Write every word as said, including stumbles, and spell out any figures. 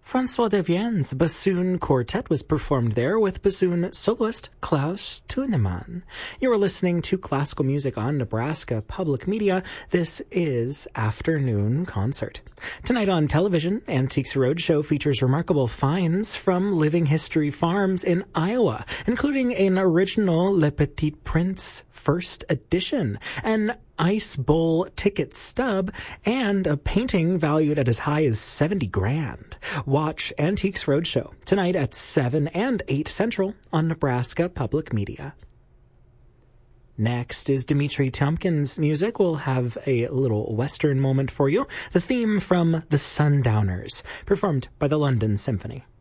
François Devienne's bassoon quartet was performed there with bassoon soloist Klaus Thunemann. You are listening to classical music on Nebraska Public Media. This is Afternoon Concert. Tonight on television, Antiques Roadshow features remarkable finds from living history farms in Iowa, including an original Le Petit Prince first edition, an ice bowl ticket stub, and a painting valued at as high as seventy grand. Watch Antiques Roadshow tonight at seven and eight Central on Nebraska Public Media. Next is Dmitri Tiomkin's music. We'll have a little Western moment for you. The theme from The Sundowners, performed by the London Symphony.